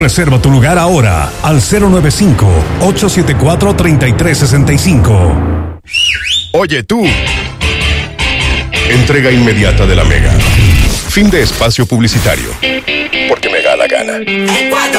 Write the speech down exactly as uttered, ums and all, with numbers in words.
Reserva tu lugar ahora al cero nueve cinco, ocho siete cuatro, tres tres seis cinco. Oye tú. Entrega inmediata de la Mega. Fin de espacio publicitario. Porque me da la gana. En cuatro